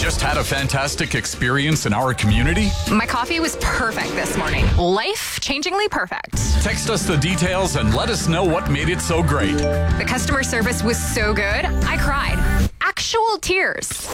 Just had a fantastic experience in our community? My coffee was perfect this morning. Life-changingly perfect. Text us the details and let us know what made it so great. The customer service was so good, I cried. Actual tears.